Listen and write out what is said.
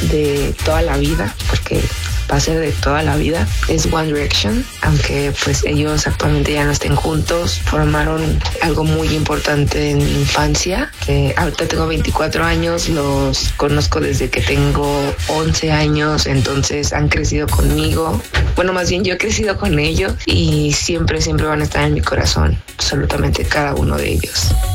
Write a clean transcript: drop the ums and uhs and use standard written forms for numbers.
de toda la vida, porque va a ser de toda la vida, es One Direction. Aunque pues ellos actualmente ya no estén juntos, formaron algo muy importante en mi infancia. Ahorita tengo 24 años, los conozco desde que tengo 11 años, entonces han crecido conmigo. Bueno, más bien yo he crecido con ellos y siempre van a estar en mi corazón, absolutamente cada uno de ellos.